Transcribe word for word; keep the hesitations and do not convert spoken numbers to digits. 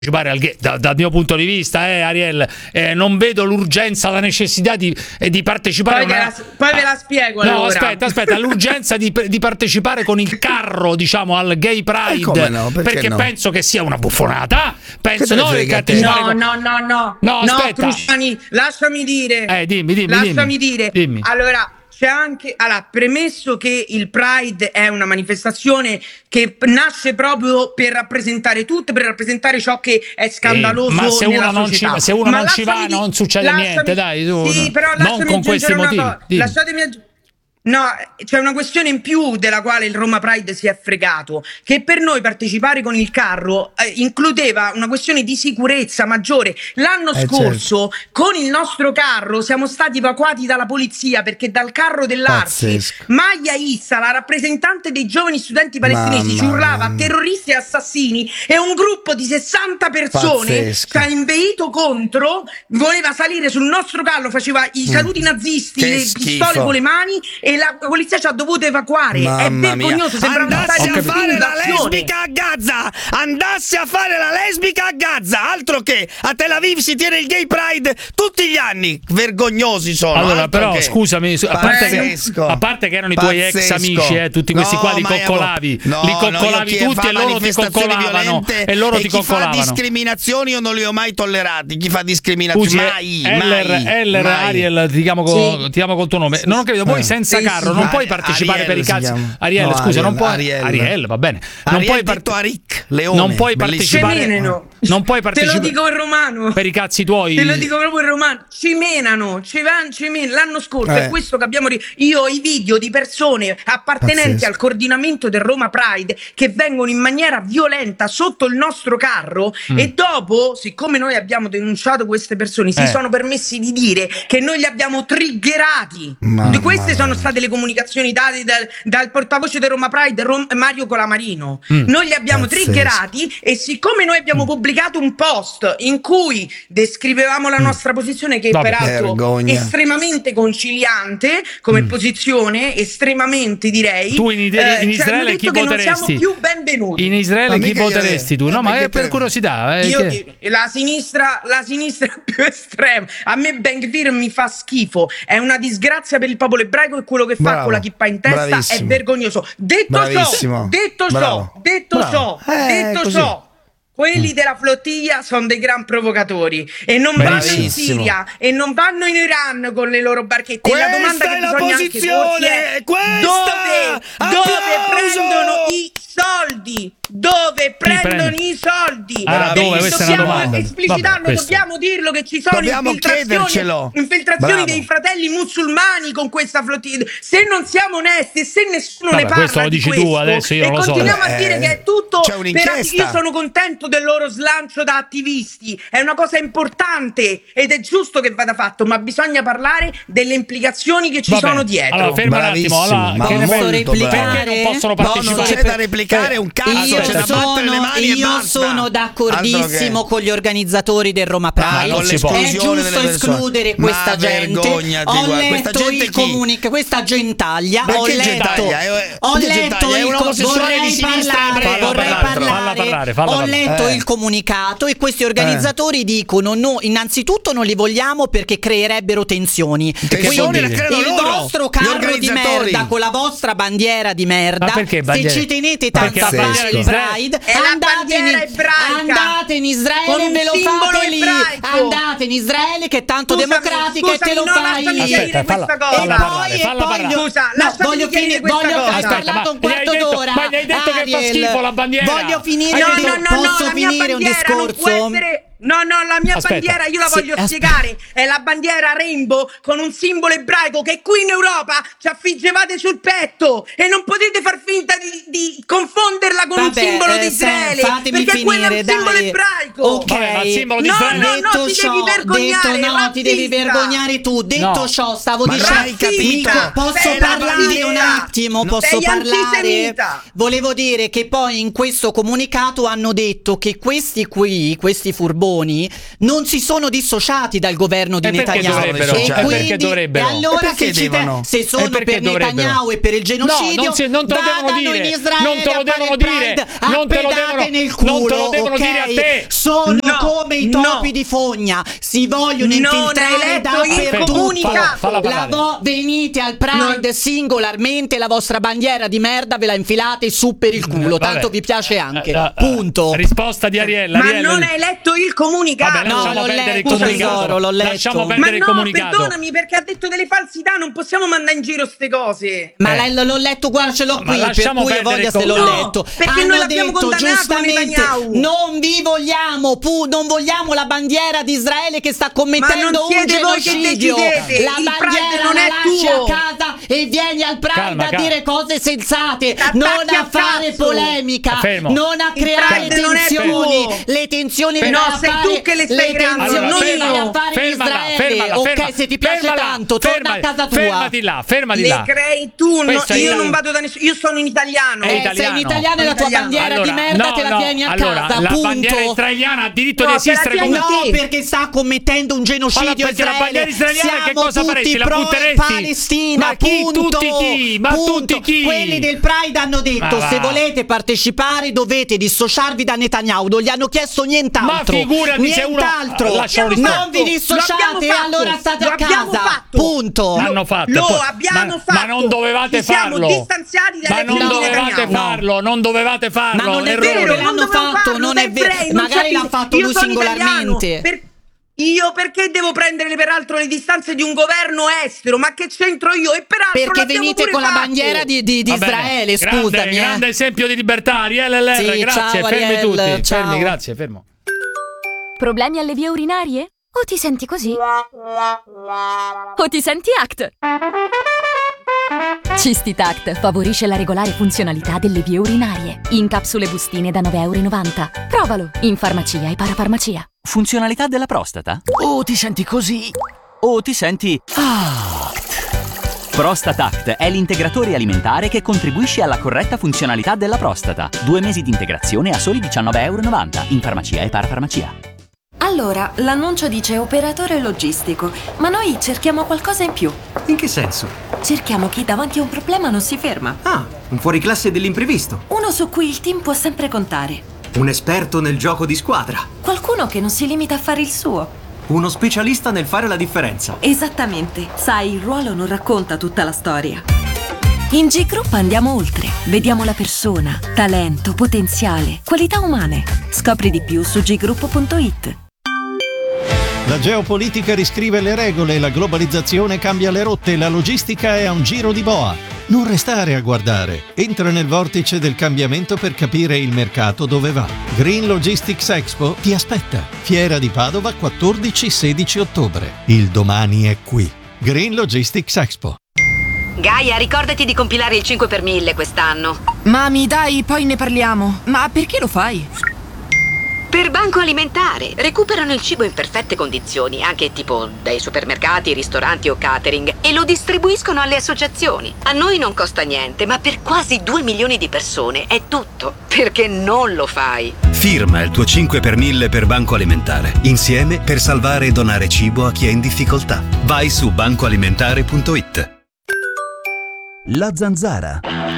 Al gay, da, dal mio punto di vista, eh, Ariel, eh, non vedo l'urgenza, la necessità di, eh, di partecipare. Poi, una... la, poi ve la spiego. No, allora. aspetta, aspetta, l'urgenza di, di partecipare con il carro, diciamo, al Gay Pride, no? Perché, perché no? penso che sia una buffonata. Penso no, che no, con... no, no, no, no, aspetta. no, Cruciani, lasciami dire. Eh, dimmi, dimmi, lasciami dimmi. dire. Dimmi. Allora. C'è anche, allora, premesso che il Pride è una manifestazione che nasce proprio per rappresentare tutto, per rappresentare ciò che è scandaloso eh, ma se nella uno società. non ci, se uno ma non ci va di, non succede lasciami, niente, dai, tu, sì, però non con questi motivi. Lasciatemi aggiungere. No, c'è una questione in più della quale il Roma Pride si è fregato, che per noi partecipare con il carro eh, includeva una questione di sicurezza maggiore. L'anno eh, scorso certo. con il nostro carro siamo stati evacuati dalla polizia perché dal carro dell'Arci Maya Issa, la rappresentante dei giovani studenti palestinesi, ci urlava mia. terroristi e assassini, e un gruppo di sessanta persone Pazzesco. ci ha inveito contro, voleva salire sul nostro carro, faceva i saluti mm. nazisti, che le schifo. pistole con le mani, e la polizia ci ha dovuto evacuare. Mamma è vergognoso, mia. sembra Andassi una a fare la d'azione. lesbica a Gaza, andassi a fare la lesbica a Gaza, altro che a Tel Aviv si tiene il Gay Pride tutti gli anni, vergognosi sono. Allora, però, che... scusami, a parte, che, a parte che erano i tuoi ex amici, eh, tutti questi no, qua li coccolavi, no, li coccolavi no, tutti e loro ti coccolavano e loro e ti chi coccolavano. Chi fa discriminazioni io non li ho mai tollerati. Chi fa discriminazioni Scusi, mai, Eller, mai, Eller mai. Ariel, ti chiamo, con, sì. ti chiamo col tuo nome. Non ho capito, voi eh. senza sì, carro sì, non sì. puoi partecipare Ariel per i cazzi. Ariel, No, scusa, Ariel, non puoi Ariel. Ariel, va bene. Non Ariel puoi detto Arik, Leone, non puoi bellissimo. partecipare. Non puoi partecipare. Te lo dico in romano. Per i cazzi tuoi. Te lo dico proprio in romano. Ci menano, ci van, ci menano. L'anno scorso eh. è questo che abbiamo ri- io ho i video di persone appartenenti Pazzesco. al coordinamento del Roma Pride che vengono in maniera violenta sotto il nostro carro mm. e dopo, siccome noi abbiamo denunciato queste persone, si eh. sono permessi di dire che noi li abbiamo triggerati. Mamma Di queste mia. sono state le comunicazioni date dal, dal portavoce del Roma Pride, Rom- Mario Colamarino. Mm. Noi li abbiamo Pazzesco. triggerati e siccome noi abbiamo mm. pubblicato un post in cui descrivevamo la nostra posizione, che Vabbè, peraltro vergogna. è estremamente conciliante come Mm. posizione, estremamente direi. Tu in, in eh, Israele ci chi hanno detto che non voteresti? siamo più benvenuti. In Israele Ma chi mica io- voteresti tu? eh, No, ma perché è per te- curiosità. Eh, Io, che... la sinistra, la sinistra più estrema. A me Ben Gvir mi fa schifo. È una disgrazia per il popolo ebraico e quello che fa Bravo. con la chippa in testa Bravissimo. è vergognoso. Detto Bravissimo. ciò, detto Bravo. ciò, detto Bravo. ciò, Eh, detto così. ciò. Quelli della flottiglia sono dei gran provocatori e non vanno in Bravissimo. Siria e non vanno in Iran con le loro barchette. Questa la domanda è che la bisogna posizione, anche porsi è questa! dove, dove Applauso! prendono i soldi? Dove prendono prende? i soldi? Ah, E dove? Questa è una dobbiamo domanda. esplicitarlo, Vabbè, questo- dobbiamo dirlo che ci sono Dobbiamo infiltrazioni, chiedercelo. infiltrazioni Bravo. dei fratelli musulmani con questa flottiglia. Se non siamo onesti e se nessuno Vabbè, ne parla questo lo di dici questo, tu, adesso io e non lo so. continuiamo a Eh, dire che è tutto c'è per un'inchiesta. io sono contento del loro slancio da attivisti, è una cosa importante ed è giusto che vada fatto, ma bisogna parlare delle implicazioni che ci Vabbè, sono dietro. Allora, ferma un attimo. Bravissimo, Allora, ma che ne molto pensi? replicare? Perché non possono No, partecipare? non c'è da replicare un cazzo, Io c'è da battere le sono, mani e io basta. sono d'accordissimo Altro che- con gli organizzatori del Roma Ma Pride. non si può. È l'esclusione giusto delle persone. escludere Ma questa gente. vergognati, Ho guarda, letto questa gente il chi? comunicato, questa gentaglia. Ma Ho che letto, gentaglia? È- ho che letto gentaglia? È il un co- omosessuale vorrei di sinistra parlare, ebreo, vorrei peraltro. parlare. Falla parlare, falla Ho parlare. letto Eh. il comunicato e questi organizzatori dicono: no, innanzitutto non li vogliamo perché creerebbero tensioni. Tensioni Quindi le creano il loro, vostro gli carro di organizzatori. merda con la vostra bandiera di merda. Ma perché Se bandiera? ci tenete Perché tanto a la fare bandiera il di Israele- Pride, È la andate in, bandiera ebraica. andate in Israele Con e un ve lo simbolo fate lì. ebraico. Andate in Israele che è tanto Scusami, democratica scusami, e te lo no, fai lasciami lì. dire Aspetta, falla- questa E falla cosa. parlare, poi, e falla poi parlare. gli- Scusa, no, lasciami voglio chiarire finire, questa voglio cosa. hai Aspetta, parlato ma un gli hai quarto detto- d'ora. ma gli hai detto che fa Ariel, schifo la bandiera. Voglio finire Hai un detto- di- No, no, no, posso la mia finire un bandiera non può discorso? essere... No, no, la mia Aspetta. bandiera io la Sì, voglio aspe- spiegare. È la bandiera Rainbow con un simbolo ebraico che qui in Europa ci affiggevate sul petto e non potete far finta di, di confonderla con un Vabbè, simbolo eh, di se- Israele. fatemi Perché quello è finire, un simbolo dai. ebraico. Ok. Vabbè, ma il simbolo di No, Israele- no, no, detto ti ciò, devi vergognare, detto no, ti devi razzista. vergognare tu. Detto No. ciò, stavo Ma dicendo. hai capito? Mica, posso Sei parlare razzista. un attimo? No. Posso Sei parlare? antisemita. Volevo dire che poi in questo comunicato hanno detto che questi qui, questi furboni Meloni non si sono dissociati dal governo di E perché Netanyahu. dovrebbero? E E quindi, perché dovrebbero? e allora E perché se, ci te- devono? se sono E perché per dovrebbero? Netanyahu e per il genocidio, No, non, si- non te lo devono vadano dire. in Israele Non te lo a fare devono il dire. Pride a Non te lo pedate devono- nel culo, non te lo devono ok? dire a te. Sono No, come i no. topi di fogna, si vogliono Non infiltrare hai letto il dappertutto. comunicato. Falla La parlare. vo- venite al Pride Non- singolarmente, la vostra bandiera di merda ve la infilate su per il culo, Vabbè. tanto vi piace anche. Eh, eh, Punto. Risposta di Ariella. Ma Ariella- non hai letto il comunicato. Vabbè, No, lasciamo l'ho perdere il letto, comunicato. tesoro, l'ho letto. Lasciamo Ma perdere il no, comunicato. perdonami, perché ha detto delle falsità, non possiamo mandare in giro ste cose. Ma Eh. lei- l'ho letto, guarda, ce l'ho Ma qui, per lasciamo cui perdere voglia il se l'ho comunicato. letto. No, perché Hanno noi l'abbiamo detto condannato giustamente Netanyahu. non vi vogliamo, pu- non vogliamo la bandiera di Israele che sta commettendo Ma non un siete voi che genocidio. decidete, La il bandiera Pride non la è lasci tuo. a casa e vieni al Pride Calma, a calma. dire cose sensate, T'attacchi non a a fare cazzo. polemica, Fermo. non a Il creare Pride non è tensioni. tuo. Le tensioni No, le vai a sei fare, tu che le stai le creando, tensioni non le vai io. a fare in Fermala, Israele. fermala, Ok, ferma- se ti piace fermala, tanto, torna fermati- a casa tua. Fermati là, fermati Le là. crei tu, no, Questo è io italiano. non vado da nessuno, io sono in italiano. È Eh, italiano. sei in italiano e la tua Italiano. bandiera Allora, di merda no, te la no, tieni a allora, casa, la punto. bandiera israeliana ha diritto No, di te la esistere tieni come tu. No, perché sta commettendo un genocidio Allora, perché la Israele. bandiera israeliana Siamo che cosa tutti faresti? La pro butteresti? Palestina, Ma chi? punto. Tutti chi? Ma punto. tutti chi? Quelli del Pride hanno detto Ma se va. volete partecipare dovete dissociarvi da Netanyahu. Non gli hanno chiesto nient'altro. Ma figurati se uno- nient'altro. Lascia un non risposto. vi dissociate Lo e abbiamo allora fatto. state Lo a abbiamo casa. fatto. Punto. L'hanno fatto. Lo Poi- abbiamo ma, fatto. Ma non dovevate Ci siamo farlo. distanziati dalle Ma non figlie di dovevate Netanyahu. farlo, non dovevate farlo. Ma non è errore. vero, non l'hanno dovevo fatto, farlo, non dai, è vero. Frey, non Magari c'è l'ha bis- fatto io lui sono singolarmente. italiano, per- Io perché devo prendere peraltro le distanze di un governo estero? Ma che c'entro io? E peraltro Perché l'abbiamo venite pure con la fatto. bandiera di, di- di Va bene. Israele, Grande- scusami. eh. Grande esempio di libertà, Ariel L R, Sì, grazie, ciao, fermi Ariel, tutti. ciao. Fermi, grazie, fermo. Problemi alle vie urinarie? O ti senti così? O ti senti Act? Cistitact favorisce la regolare funzionalità delle vie urinarie. In capsule bustine da nove e novanta euro. Provalo in farmacia e parafarmacia. Funzionalità della prostata? O ti senti così? O ti senti Act? ProstataCt è l'integratore alimentare che contribuisce alla corretta funzionalità della prostata. Due mesi di integrazione a soli diciannove e novanta euro in farmacia e parafarmacia. Allora, l'annuncio dice operatore logistico, ma noi cerchiamo qualcosa in più. In che senso? Cerchiamo chi davanti a un problema non si ferma. Ah, un fuoriclasse dell'imprevisto. Uno su cui il team può sempre contare. Un esperto nel gioco di squadra. Qualcuno che non si limita a fare il suo. Uno specialista nel fare la differenza. Esattamente. Sai, il ruolo non racconta tutta la storia. In G Group andiamo oltre. Vediamo la persona, talento, potenziale, qualità umane. Scopri di più su g group punto it. La geopolitica riscrive le regole, la globalizzazione cambia le rotte, la logistica è a un giro di boa. Non restare a guardare. Entra nel vortice del cambiamento per capire il mercato dove va. Green Logistics Expo ti aspetta. Fiera di Padova quattordici sedici ottobre. Il domani è qui. Green Logistics Expo. Gaia, ricordati di compilare il cinque per mille quest'anno. Mami, dai, poi ne parliamo. Ma perché lo fai? Per Banco Alimentare. Recuperano il cibo in perfette condizioni, anche tipo dai supermercati, ristoranti o catering, e lo distribuiscono alle associazioni. A noi non costa niente, ma per quasi due milioni di persone è tutto. Perché non lo fai? Firma il tuo cinque per mille per Banco Alimentare. Insieme per salvare e donare cibo a chi è in difficoltà. Vai su banco alimentare punto it. La Zanzara.